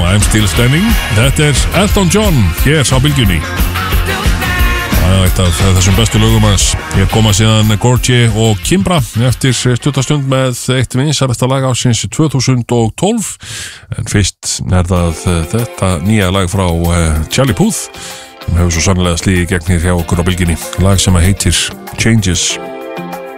I'm Still Standing. Þetta Elton John hér á bylgjunni. Það eitt af þessum bestu lögum hans. Hér koma síðan Gorgie og Kimbra eftir stuttastund með eitt vinsælasta lag ársins 2012. En fyrst það þetta nýja lag frá Charlie Puth sem hefur svo sannlega sligið gegn hér hjá okkur á bylgjunni. Lag sem heitir Changes.